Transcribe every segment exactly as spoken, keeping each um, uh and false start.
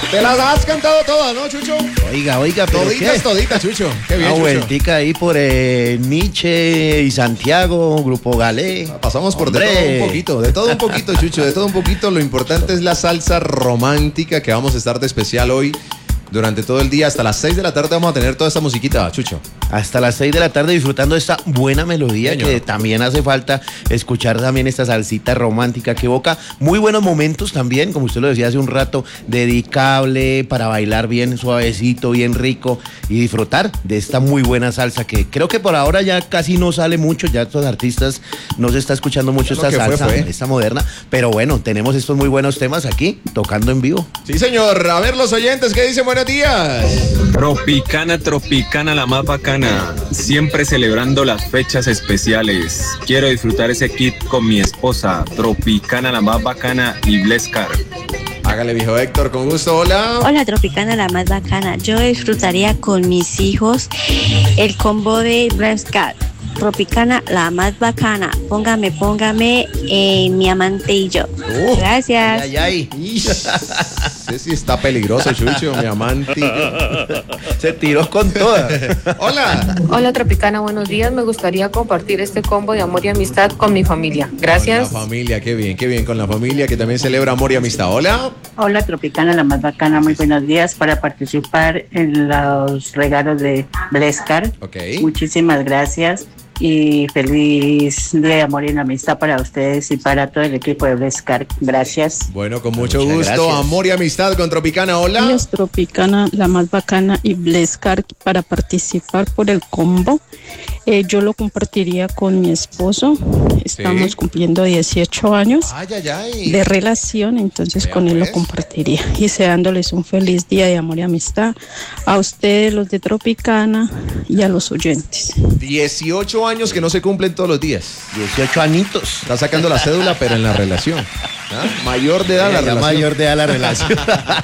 Te las has cantado todas, ¿no, Chucho? Oiga, oiga, pero toditas, ¿qué? toditas, Chucho. Qué bien, Una Chucho. vueltica ahí por eh, Nietzsche y Santiago, Grupo Galé. Pasamos por Hombre. de todo un poquito, de todo un poquito, Chucho, de todo un poquito. Lo importante es la salsa romántica que vamos a estar de especial hoy. Durante todo el día, hasta las seis de la tarde vamos a tener toda esta musiquita, Chucho. Hasta las seis de la tarde disfrutando de esta buena melodía. Señor. Que también hace falta escuchar también esta salsita romántica que evoca muy buenos momentos también, como usted lo decía hace un rato, dedicable para bailar bien suavecito, bien rico y disfrutar de esta muy buena salsa que creo que por ahora ya casi no sale mucho, ya estos artistas no se está escuchando mucho esta salsa, fue, fue. esta moderna, pero bueno, tenemos estos muy buenos temas aquí, tocando en vivo. Sí, señor. A ver los oyentes, ¿qué dicen? Buenos días. Tropicana, Tropicana, la más bacana. Siempre celebrando las fechas especiales. Quiero disfrutar ese kit con mi esposa. Tropicana, la más bacana y Blescar. Hágale, viejo Héctor, con gusto. Hola. Hola, Tropicana, la más bacana. Yo disfrutaría con mis hijos el combo de Blescar. Tropicana, la más bacana. Póngame, póngame eh, mi amante y yo. Uh, Gracias. Ay, ay, ay. Sí, sí, está peligroso, Chucho, mi amante y yo. Se tiró con toda. Hola. Hola, Tropicana, buenos días. Me gustaría compartir este combo de amor y amistad con mi familia. Gracias. Con la familia, qué bien, qué bien. Con la familia que también celebra amor y amistad. Hola. Hola, Tropicana, la más bacana. Muy buenos días para participar en los regalos de Blescar. Ok. Muchísimas gracias. Y feliz día de amor y amistad para ustedes y para todo el equipo de Blescar. Gracias. Bueno, con mucho Muchas gusto. gracias. Amor y amistad con Tropicana. Hola. Hola, Tropicana, la más bacana y Blescar para participar por el combo. Eh, yo lo compartiría con mi esposo. Estamos sí. cumpliendo dieciocho años Ay, ay, ay. de relación, entonces Vea con él pues. lo compartiría. Y deseándoles un feliz día de amor y amistad a ustedes, los de Tropicana, y a los oyentes. dieciocho años que no se cumplen todos los días. dieciocho añitos. Está sacando la cédula, pero en la relación. ¿Ah? Mayor de edad la Ya relación. mayor de edad la relación.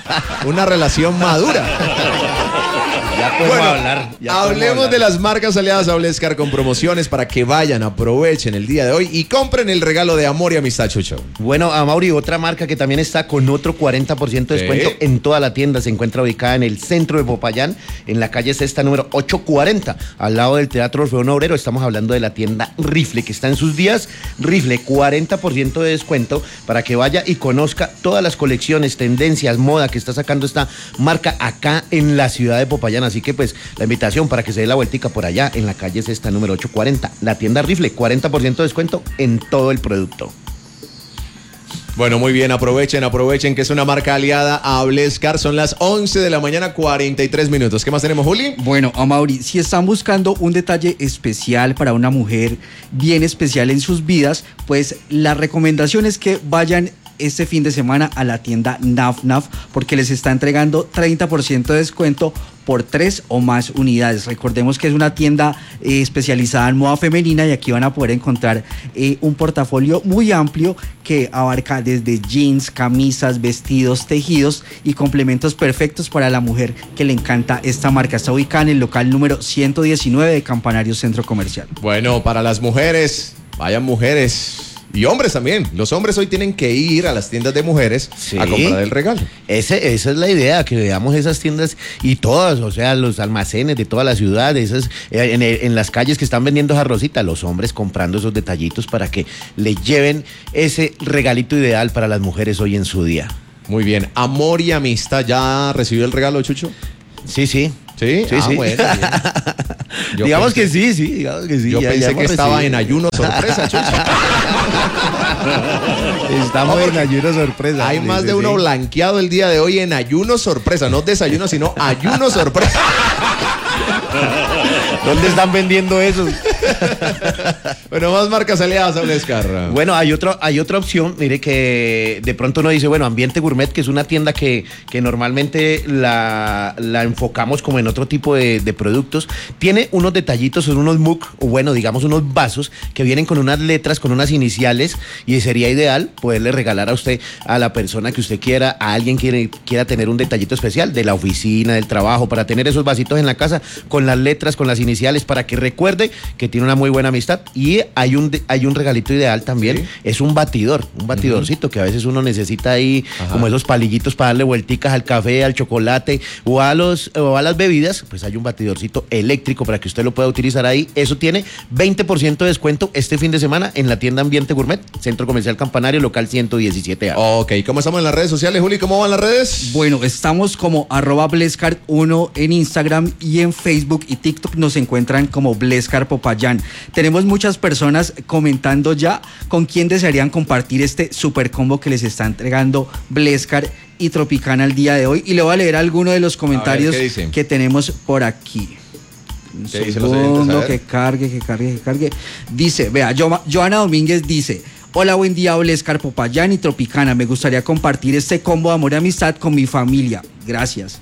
Una relación madura. Ya podemos Bueno, hablar. Ya podemos hablemos hablar. de las marcas aliadas a Blescar con promociones para que vayan, aprovechen el día de hoy y compren el regalo de amor y amistad, Chucho. Bueno, a Mauri, otra marca que también está con otro cuarenta por ciento de descuento Sí. en toda la tienda. Se encuentra ubicada en el centro de Popayán, en la calle Sexta número ochocientos cuarenta, al lado del Teatro Orfeón Obrero. Estamos hablando de la tienda Rifle, que está en sus días. Rifle, cuarenta por ciento de descuento para que vaya y conozca todas las colecciones, tendencias, moda que está sacando esta marca acá en la ciudad de Popayán. Así que pues la invitación para que se dé la vueltica por allá en la calle Sexta número ochocientos cuarenta. La tienda Rifle, cuarenta por ciento de descuento en todo el producto. Bueno, muy bien, aprovechen, aprovechen que es una marca aliada a Blescar. Son las once de la mañana, cuarenta y tres minutos. ¿Qué más tenemos, Juli? Bueno, Amaury, si están buscando un detalle especial para una mujer bien especial en sus vidas, pues la recomendación es que vayan este fin de semana a la tienda Naf Naf, porque les está entregando treinta por ciento de descuento por tres o más unidades. Recordemos que es una tienda eh, especializada en moda femenina y aquí van a poder encontrar eh, un portafolio muy amplio que abarca desde jeans, camisas, vestidos, tejidos y complementos perfectos para la mujer que le encanta esta marca. Está ubicada en el local número ciento diecinueve de Campanario Centro Comercial. Bueno, para las mujeres, vayan mujeres. Y hombres también. Los hombres hoy tienen que ir a las tiendas de mujeres Sí. a comprar el regalo. Ese, esa es la idea, que veamos esas tiendas y todas, o sea, los almacenes de toda la ciudad, esas, eh, en, en las calles que están vendiendo esa rosita, los hombres comprando esos detallitos para que le lleven ese regalito ideal para las mujeres hoy en su día. Muy bien. Amor y amistad. ¿Ya recibió el regalo, Chucho? Sí, sí. Sí, Sí, ah, sí. bueno, bien. Yo digamos pensé- que sí, sí, digamos que sí. Yo ya- pensé ya que hemos estaba recibido. en ayuno sorpresa, Chucho. Estamos No, en porque ayuno sorpresa. Hay Sí, más sí, de uno sí. blanqueado el día de hoy en ayuno sorpresa. No desayuno, sino ayuno sorpresa. ¿Dónde están vendiendo eso? Bueno, más marcas aliadas a Blescar. Bueno, hay otro, hay otra opción, mire, que de pronto uno dice, bueno, Ambiente Gourmet, que es una tienda que, que normalmente la, la enfocamos como en otro tipo de, de productos, tiene unos detallitos, son unos mug, o bueno, digamos unos vasos que vienen con unas letras, con unas iniciales, y sería ideal poderle regalar a usted, a la persona que usted quiera, a alguien que quiera tener un detallito especial de la oficina, del trabajo, para tener esos vasitos en la casa con las letras, con las iniciales, para que recuerde que tiene tiene una muy buena amistad. Y hay un, hay un regalito ideal también, ¿sí? Es un batidor, un batidorcito, uh-huh, que a veces uno necesita ahí, ajá, como esos palillitos para darle vuelticas al café, al chocolate o a, los, o a las bebidas. Pues hay un batidorcito eléctrico para que usted lo pueda utilizar ahí. Eso tiene veinte por ciento de descuento este fin de semana en la tienda Ambiente Gourmet, Centro Comercial Campanario, local ciento diecisiete A. Ok, ¿cómo estamos en las redes sociales, Juli? ¿Cómo van las redes? Bueno, estamos como arroba Blescar uno en Instagram, y en Facebook y TikTok nos encuentran como Blescar Popayán. Tenemos muchas personas comentando ya con quién desearían compartir este super combo que les está entregando Blescar y Tropicana el día de hoy, y le voy a leer algunos de los comentarios ver, que tenemos por aquí. Un segundo, que cargue, que cargue, que cargue. Dice, vea, jo- Joana Domínguez dice: hola, buen día, Blescar Popayán y Tropicana. Me gustaría compartir este combo de amor y amistad con mi familia. Gracias.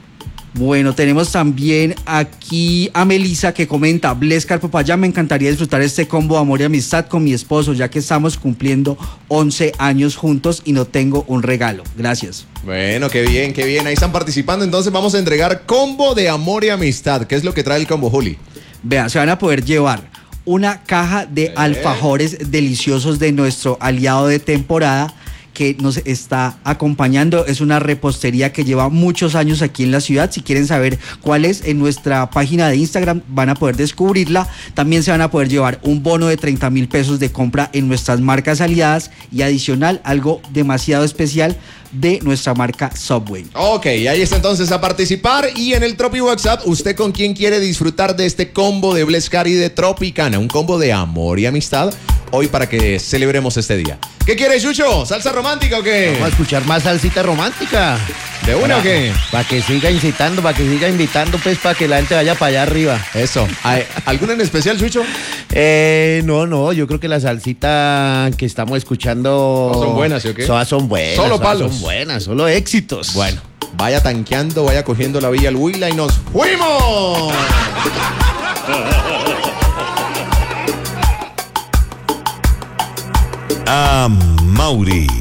Bueno, tenemos también aquí a Melissa que comenta: Blescar Popayán, me encantaría disfrutar este combo de amor y amistad con mi esposo, ya que estamos cumpliendo once años juntos y no tengo un regalo. Gracias. Bueno, qué bien, qué bien. Ahí están participando. Entonces vamos a entregar combo de amor y amistad. ¿Qué es lo que trae el combo, Juli? Vea, se van a poder llevar una caja de ¿Eh? alfajores deliciosos de nuestro aliado de temporada que nos está acompañando. Es una repostería que lleva muchos años aquí en la ciudad. Si quieren saber cuál es, en nuestra página de Instagram van a poder descubrirla. También se van a poder llevar un bono de treinta mil pesos de compra en nuestras marcas aliadas, y adicional algo demasiado especial de nuestra marca Subway. Ok, ahí está entonces a participar. Y en el Tropi WhatsApp, ¿usted con quién quiere disfrutar de este combo de Blescar y de Tropicana? Un combo de amor y amistad hoy para que celebremos este día. ¿Qué quieres, Chucho? ¿Salsa romántica o qué? Vamos a escuchar más salsita romántica. ¿De una para, o qué? Para que siga incitando, para que siga invitando, pues, para que la gente vaya para allá arriba. Eso. ¿Alguna en especial, Chucho? Eh, no, no, yo creo que la salsita que estamos escuchando... ¿No son buenas, ¿sí o qué? Son, son buenas. Solo palos. Son buenas, solo éxitos. Bueno, vaya tanqueando, vaya cogiendo la Villa al Huila y nos ¡fuimos! A Mauri.